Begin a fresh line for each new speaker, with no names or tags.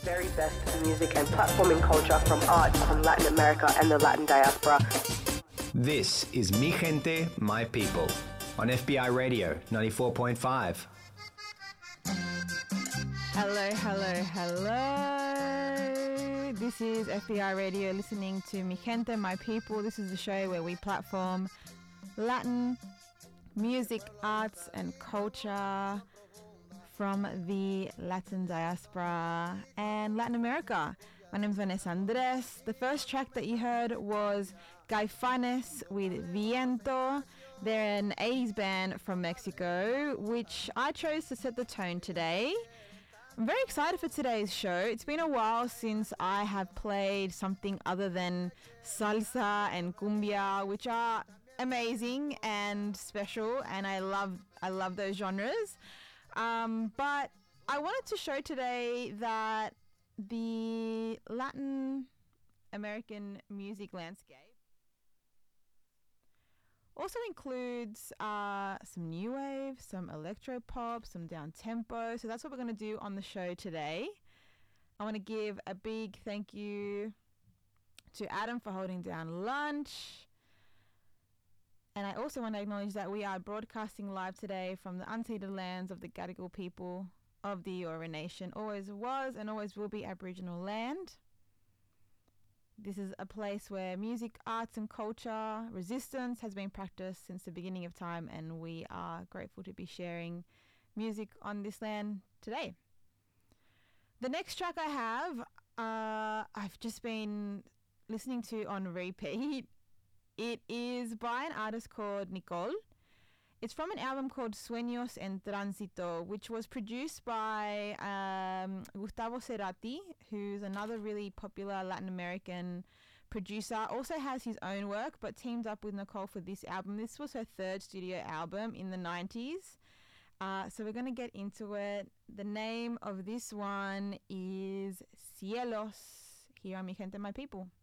very best music and platforming culture from art from Latin America and the Latin diaspora.
This is Mi Gente, My People on FBI Radio 94.5.
Hello, hello, hello. This is FBI Radio, listening to Mi Gente, My People. This is the show where we platform Latin music, arts and culture from the Latin diaspora and Latin America. My name is Vanessa Andres. The first track that you heard was Caifanes with Viento. They're an 80s band from Mexico, which I chose to set the tone today. I'm very excited for today's show. It's been a while since I have played something other than salsa and cumbia, which are amazing and special, and I love those genres. But I wanted to show today that the Latin American music landscape also includes some new wave, some electro pop, some down tempo. So that's what we're going to do on the show today. I want to give a big thank you to Adam for holding down lunch. And I also want to acknowledge that we are broadcasting live today from the unceded lands of the Gadigal people of the Eora Nation. Always was and always will be Aboriginal land. This is a place where music, arts and culture, resistance has been practiced since the beginning of time, and we are grateful to be sharing music on this land today. The next track I have, I've just been listening to on repeat. It is by an artist called Nicole. It's from an album called Sueños en Tránsito, which was produced by Gustavo Cerati, who's another really popular Latin American producer. Also has his own work, but teamed up with Nicole for this album. This was her third studio album in the 90s. So we're going to get into it. The name of this one is Cielos. Here are Mi Gente, My People.